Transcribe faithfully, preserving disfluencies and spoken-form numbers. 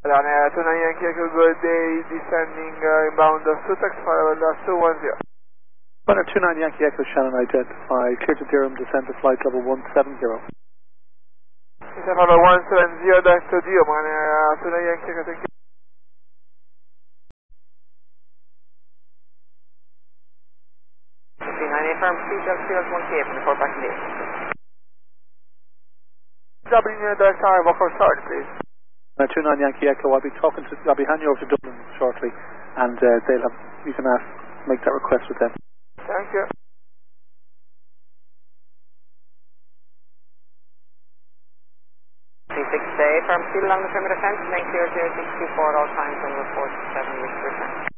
Ryanair two nine Yankee Echo, good day, descending uh, inbound of Sussex, Firewall uh, two one zero. Runner two nine Yankee Echo, Shannon identify, clear to Durham, descend to flight level one seven zero. Descend level one seven zero, back to Durham, Ryanair uh, two nine Yankee Echo, thank you. fifteen nine eight firm, seatbelt field one K, report back to you. W direct tower, walk for start, please. Uh, two nine Yankee Echo, I'll be talking to, I'll be handing you over to Dublin shortly, and uh, they'll have, you can ask, make that request with them. Thank you. C six A firm, still along the perimeter fence, make zero zero six two four at all times and report seven weeks return.